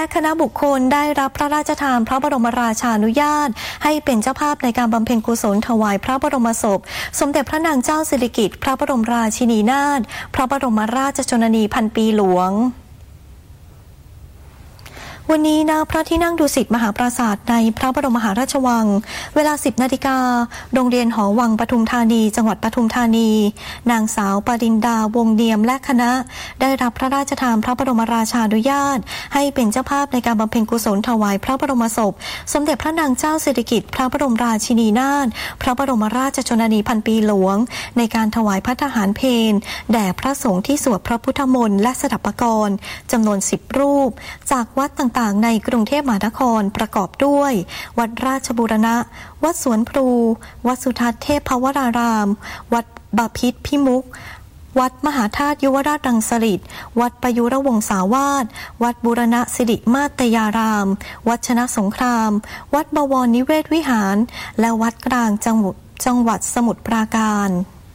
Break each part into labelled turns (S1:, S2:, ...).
S1: คณะบุคคลได้รับพระราชทานพระบรมราชานุญาตให้เป็นเจ้าภาพในการบำเพ็ญกุศลถวายพระบรมศพสมเด็จพระนางเจ้าสิริกิติ์พระบรมราชินีนาถพระบรมราชชนนีพันปีหลวงวันนี้ณพระที่นั่งดุสิตมหาปราสาทในพระบรมมหาราชวังเวลา 10 นาฬิกาโรงเรียนหอวังปทุมธานีจังหวัดปทุมธานีนางสาวปรินดาวงเนียมและคณะได้รับพระราชทานพระบรมราชานุญาตให้เป็นเจ้าภาพในการบำเพ็ญกุศลถวายพระบรมศพสมเด็จพระนางเจ้าสิริกิติ์พระบรมราชินีนาถพระบรมราชชนนีพันปีหลวงในการถวายภัตตาหารเพลแด่พระสงฆ์ที่สวดพระพุทธมนต์และสดับปกรณ์จำนวน10 รูปจากวัดต่างๆในกรุงเทพมหานครประกอบด้วยวัดราชบูรณะวัดสวนพลูวัดสุทัศน์เทพวรารามวัดบพิตรพิมุขวัดมหาธาตุยุวราชรังสฤษฎ์วัดประยุรวงศาวาสวัดบูรณะสิริมาตยารามวัดชนะสงครามวัดบวรนิเวศวิหารและวัดกลางจังหวัดสมุทรปราการ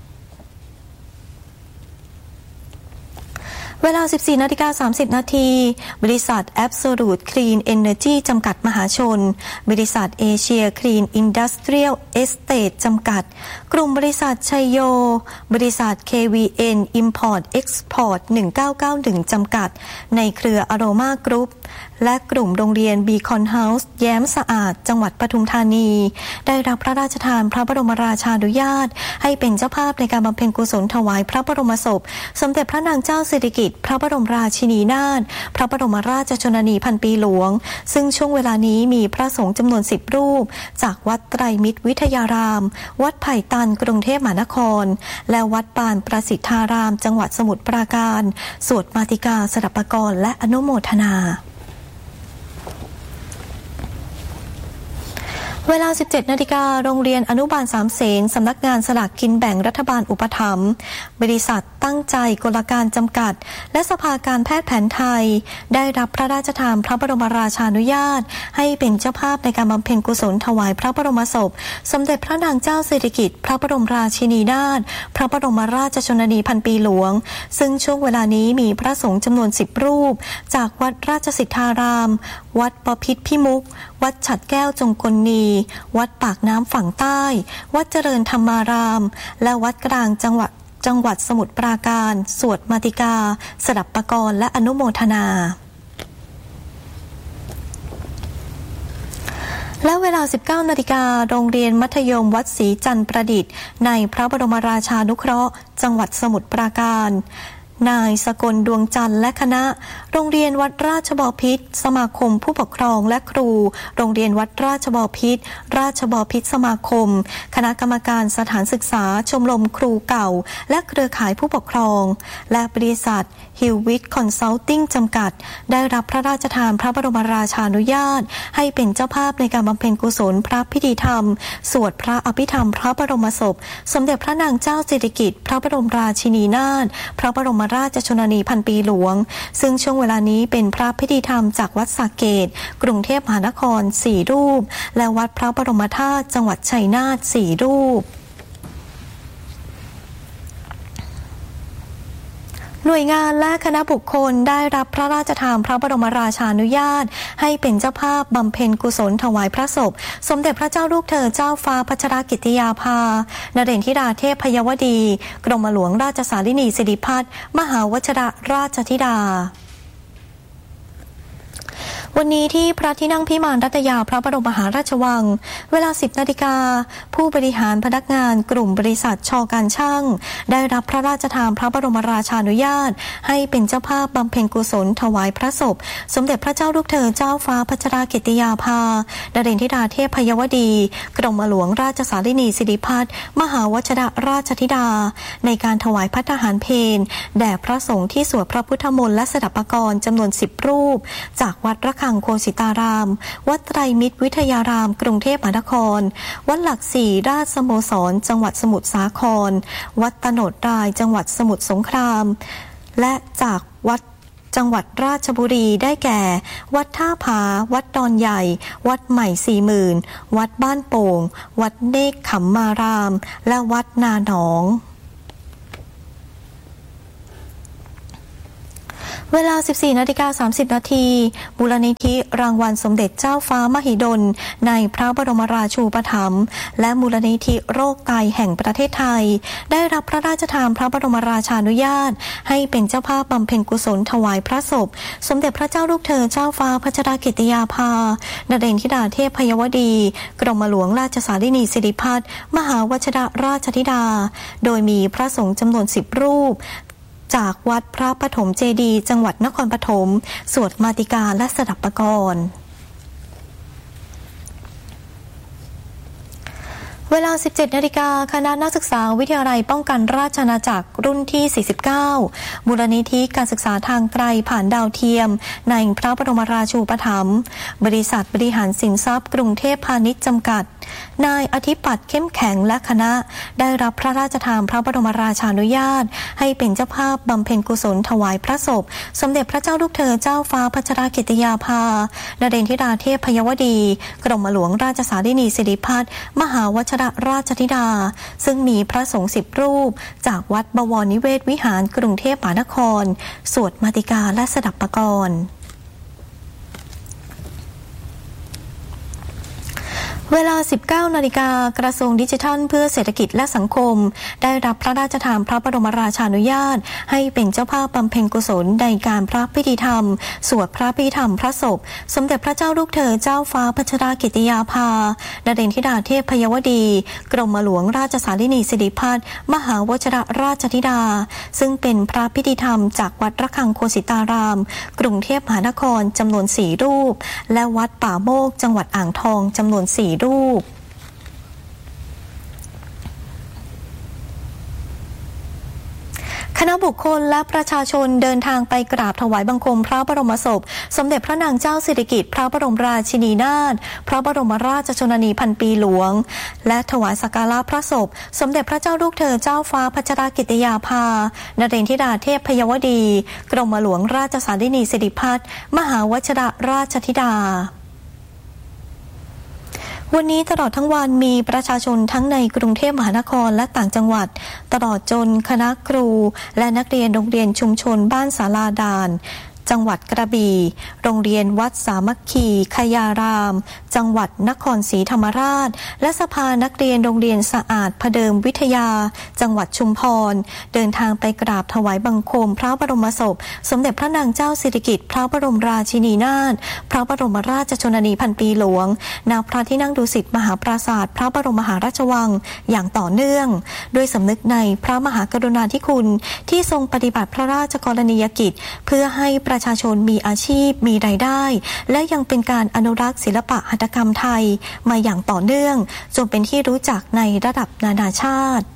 S1: เวลา 14:30 นาทีบริษัท Absolute Clean Energy จำกัดมหาชนบริษัท Asia Clean Industrial Estate จำกัดกลุ่มบริษัทชัยโยบริษัท KVN Import Export 1991 จำกัดในเครือ Aroma Group และกลุ่มโรงเรียน Beacon House แย้มสะอาดจังหวัดปทุมธานีได้รับพระราชทานพระบรมราชานุญาตให้เป็นเจ้าภาพในการบำเพ็ญกุศลถวายพระบรมศพสมเด็จพระนางเจ้าสิริกิติ์พระบรมราชินีนาถพระบรมราชชนนีพันปีหลวงซึ่งช่วงเวลานี้มีพระสงฆ์จำนวน10 รูปจากวัดไตรมิตรวิทยารามวัดไผ่ตันกรุงเทพมหานครและวัดปานประสิทธารามจังหวัดสมุทรปราการสวดมาติกาสดับปกรณ์และอนุโมทนาเวลา 17 นาฬิกาโรงเรียนอนุบาลสามเสนสำนักงานสลากกินแบ่งรัฐบาลอุปถัมภ์บริษัทตั้งใจกลการจำกัดและสภาการแพทย์แผนไทยได้รับพระราชทานพระบรมราชานุญาตให้เป็นเจ้าภาพในการบำเพ็ญกุศลถวายพระบรมศพสมเด็จพระนางเจ้าสิริกิติ์พระบรมราชินีนาถพระบรมราชชนนีพันปีหลวงซึ่งช่วงเวลานี้มีพระสงฆ์จำนวน10 รูปจากวัดราชสิทธารามวัดบพิตรพิมุขวัดฉัตรแก้วจงกลนีวัดปากน้ำฝั่งใต้วัดเจริญธรรมารามและวัดกลางจังหวัดสมุทรปราการสวดมาติกาสดับปกรณ์และอนุโมทนาและเวลา 19 นาฬิกาโรงเรียนมัธยมวัดศรีจันทร์ประดิษฐ์ในพระบรมราชานุเคราะห์จังหวัดสมุทรปราการนายสกลดวงจันทร์และคณะโรงเรียนวัดราชบพิตรสมาคมผู้ปกครองและครูโรงเรียนวัดราชบพิตรราชบพิตรสมาคมคณะกรรมการสถานศึกษาชมรมครูเก่าและเครือข่ายผู้ปกครองและบริษัทฮิลวิทคอนซัลติ้งจำกัดได้รับพระราชทานพระบรมราชานุญาตให้เป็นเจ้าภาพในการบำเพ็ญกุศลพระพิธีธรรมสวดพระอภิธรรมพระบรมศพสมเด็จพระนางเจ้าสิริกิติ์พระบรมราชินีนาถพระบรมราชชนนีพันปีหลวงซึ่งช่วงเวลานี้เป็นพระพิธีธรรมจากวัดสระเกษกรุงเทพมหานคร4 รูปและวัดพระบรมธาตุจังหวัดชัยนาท4 รูปหน่วยงานและคณะบุคคลได้รับพระราชทานพระบรมราชานุญาตให้เป็นเจ้าภาพบำเพ็ญกุศลถวายพระศพสมเด็จพระเจ้าลูกเธอเจ้าฟ้าพัชรกิติยาภานเรนธิดาเทพพยวดีกรมหลวงราชสารินีสิริพัฒน์มหาวชิรราชธิดาวันนี้ที่พระที่นั่งพิมานรัตยาพระบรมมหาราชวังเวลา 10 นาฬิกาผู้บริหารพนักงานกลุ่มบริษัทช.การช่างได้รับพระราชทานพระบรมราชานุญาตให้เป็นเจ้าภาพบำเพ็ญกุศลถวายพระศพสมเด็จพระเจ้าลูกเธอเจ้าฟ้าพัชรกิติยาภานเรนธิดาเทพพยวดีกรมหลวงราชสารินีสิริพัฒน์มหาวชิรราชธิดาในการถวายภัตตาหารเพลแด่พระสงฆ์ที่สวดพระพุทธมนต์และสดับปกรณ์จำนวน10 รูปจากวัดระฆังโคสิตารามวัดไตรมิตรวิทยารามกรุงเทพมหานครวัดหลัก4ราชสโมสรจังหวัดสมุทรสาครวัดตโนดรายจังหวัดสมุทรสงครามและจากวัดจังหวัดราชบุรีได้แก่วัดท่าผาวัดดอนใหญ่วัดใหม่40,000วัดบ้านโป่งวัดเนกขมมารามและวัดนาหนองเวลา 14:30 นาทีมูลนิธิรางวัลสมเด็จเจ้าฟ้ามหิดลในพระบรมราชูปถัมภ์และมูลนิธิโรคไตแห่งประเทศไทยได้รับพระราชทานพระบรมราชานุญาตให้เป็นเจ้าภาพบำเพ็ญกุศลถวายพระศพสมเด็จพระเจ้าลูกเธอเจ้าฟ้าพัชรกิติยาภานเรนธิดาเทพพยวดีกรมหลวงราชสารินีสิริพัฒน์มหาวชิรราชธิดาโดยมีพระสงฆ์จำนวน10 รูปจากวัดพระปฐมเจดีย์จังหวัดนครปฐมสวดมาติกาและสดับปกรณ์เวลา 17 นาฬิกาคณะนักศึกษาวิทยาลัยป้องกันราชอาณาจักรรุ่นที่ 49 มูลนิธิการศึกษาทางไกลผ่านดาวเทียมในพระบรมราชูปถัมภ์บริษัทบริหารสินทรัพย์กรุงเทพพาณิชย์จำกัดนายอธิปัตย์เข้มแข็งและคณะได้รับพระราชทานพระบรมราชานุญาตให้เป็นเจ้าภาพบำเพ็ญกุศลถวายพระศพสมเด็จพระเจ้าลูกเธอเจ้าฟ้าพัชรกิติยาภานเรนธิดาเทพพยวดีกรมหลวงราชสารินีสิริพัฒน์มหาวชิรราชธิดาซึ่งมีพระสงฆ์10 รูปจากวัดบวรนิเวศวิหารกรุงเทพมหานครสวดมาติกาและสดับปกรณ์เวลา 19 นาฬิกากระทรวงดิจิทัลเพื่อเศรษฐกิจและสังคมได้รับพระราชทานพระบรมราชานุญาตให้เป็นเจ้าภาพบำเพ็ญกุศลในการพระพิธีธรรมสวดพระพิธีธรรมพระศพสมเด็จพระเจ้าลูกเธอเจ้าฟ้าพัชรกิติยาภานเรนธิดาเทพพยวดีกรมหลวงราชสารินีสิริพัฒน์มหาวชิรราชธิดาซึ่งเป็นพระพิธีธรรมจากวัดระฆังโคสิตารามกรุงเทพมหานครจำนวน4 รูปและวัดป่าโมกจังหวัดอ่างทองจำนวน4 รูปคณะบุคคลและประชาชนเดินทางไปกราบถวายบังคมพระบรมศพสมเด็จพระนางเจ้าสิริกิติ์พระบรมราชินีนาถพระบรมราชชนนีพันปีหลวงและถวายสักการะพระศพสมเด็จพระเจ้าลูกเธอเจ้าฟ้าพัชรกิติยาภานเรนธิดาเทพพยวดีกรมหลวงราชสารินีสิริพัฒน์มหาวชิรราชธิดาวันนี้ตลอดทั้งวันมีประชาชนทั้งในกรุงเทพมหานครและต่างจังหวัดตลอดจนคณะครูและนักเรียนโรงเรียนชุมชนบ้านศาลาด่านจังหวัดกระบี่โรงเรียนวัดสามัคคีขยารามจังหวัดนครศรีธรรมราชและสภานักเรียนโรงเรียนสะอาดพเดิมวิทยาจังหวัดชุมพรเดินทางไปกราบถวายบังคมพระบรมศพสมเด็จพระนางเจ้าสิริกิติ์พระบรมราชินีนาถพระบรมราชชนนีพันปีหลวงณพระที่นั่งดุสิตมหาปราสาทพระบรมมหาราชวังอย่างต่อเนื่องด้วยสำนึกในพระมหากรุณาธิคุณที่ทรงปฏิบัติพระราชกรณียกิจเพื่อให้ประชาชนมีอาชีพมีรายได้และยังเป็นการอนุรักษ์ศิลปะหัตถกรรมไทยมาอย่างต่อเนื่องจนเป็นที่รู้จักในระดับนานาชาติ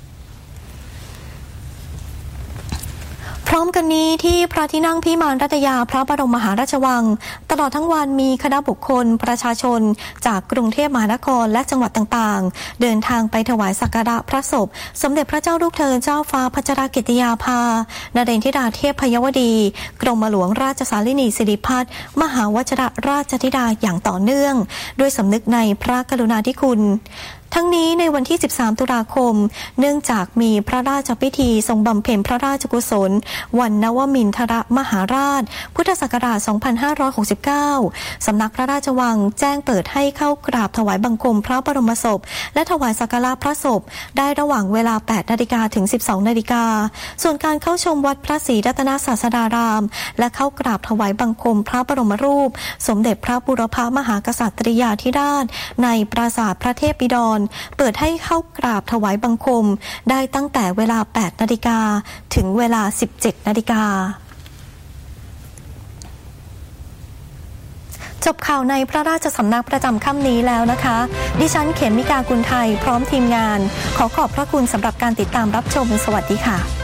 S1: พร้อมกันนี้ที่พระที่นั่งพิมานรัตยาพระบรมมหาราชวังตลอดทั้งวันมีคณะบุคคลประชาชนจากกรุงเทพมหานครและจังหวัดต่างๆเดินทางไปถวายสักการะพระศพสมเด็จพระเจ้าลูกเธอเจ้าฟ้าพัชรกิติยาภานเรนธิดาเทพพยวดีกรมหลวงราชสารินีสิริพัฒน์มหาวชิรราชธิดาอย่างต่อเนื่องด้วยสำนึกในพระกรุณาธิคุณทั้งนี้ในวันที่ 13 ตุลาคมเนื่องจากมีพระราชพิธีทรงบำเพ็ญพระราชกุศลวันนวมินทรมหาราชพุทธศักราช 2569 สำนักพระราชวังแจ้งเปิดให้เข้ากราบถวายบังคมพระบรมศพและถวายสักการะพระศพได้ระหว่างเวลา 8 นาฬิกาถึง 12 นาฬิกาส่วนการเข้าชมวัดพระศรีรัตนศาสดารามและเข้ากราบถวายบังคมพระบรมรูปสมเด็จพระบูรพมหากษัตริยาธิราชในปราสาทพระเทพบิดรเปิดให้เข้ากราบถวายบังคมได้ตั้งแต่เวลา 8 นาฬิกาถึงเวลา 17 นาฬิกาจบข่าวในพระราชสำนักประจำค่ำนี้แล้วนะคะดิฉันเขมิกากุลไทยพร้อมทีมงานขอขอบพระคุณสำหรับการติดตามรับชมสวัสดีค่ะ